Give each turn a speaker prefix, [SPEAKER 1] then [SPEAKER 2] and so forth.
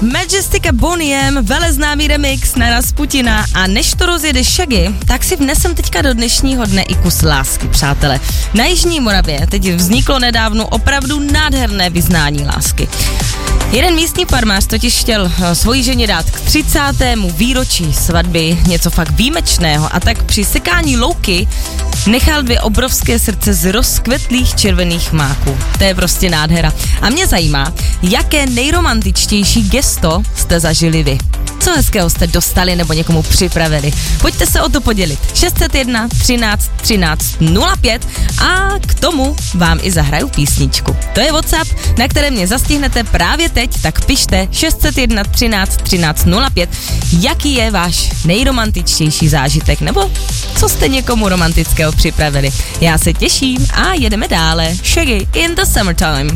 [SPEAKER 1] Majestic a Boney M, veleznámý remix na Rasputina, a než to rozjede Shaggy, tak si vnesem teďka do dnešního dne i kus lásky, přátelé. Na Jižní Moravě teď vzniklo nedávno opravdu nádherné vyznání lásky. Jeden místní farmář totiž chtěl svojí ženě dát k 30. výročí svatby něco fakt výjimečného, a tak při sekání louky nechal 2 obrovské srdce z rozkvetlých červených máků. To je prostě nádhera. A mě zajímá, jaké nejromantičtější gesto jste zažili vy. Co hezkého jste dostali nebo někomu připravili? Pojďte se o to podělit. 601 13 13 05 a k tomu vám i zahraju písničku. To je WhatsApp, na kterém mě zastihnete právě teď, tak pište 601 13 13 05, jaký je váš nejromantičtější zážitek, nebo co jste někomu romantického připravili. Já se těším a jedeme dále. Shaggy in the Summertime.